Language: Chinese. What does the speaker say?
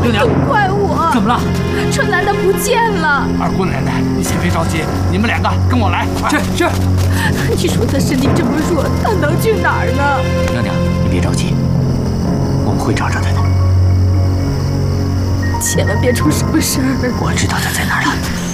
六娘， 都怪我！ 怎么了？ 春兰她不见了。 二姑奶奶，你先别着急，你们两个跟我来。 是。 你说她身体这么弱，她能去哪儿呢？ 娘娘，你别着急，我们会找着她的。 千万别出什么事儿。 我知道她在哪儿了。